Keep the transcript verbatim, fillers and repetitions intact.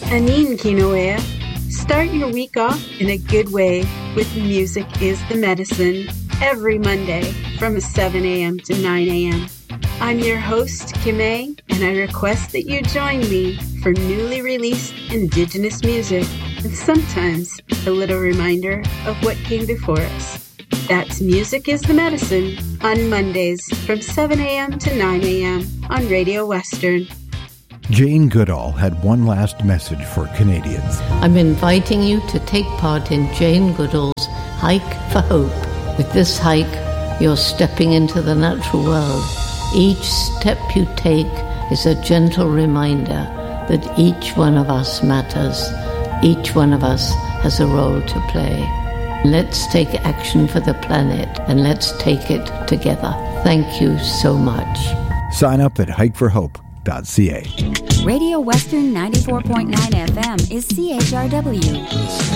Anin Kinoea. Start your week off in a good way with Music is the Medicine every Monday from seven a.m. to nine a.m. I'm your host, Kime, and I request that you join me for newly released Indigenous music and sometimes a little reminder of what came before us. That's Music is the Medicine on Mondays from seven a.m. to nine a.m. on Radio Western. Jane Goodall had one last message for Canadians. I'm inviting you to take part in Jane Goodall's Hike for Hope. With this hike, you're stepping into the natural world. Each step you take is a gentle reminder that each one of us matters. Each one of us has a role to play. Let's take action for the planet, and let's take it together. Thank you so much. Sign up at hike for hope dot c a. Radio Western ninety-four point nine F M is C H R W.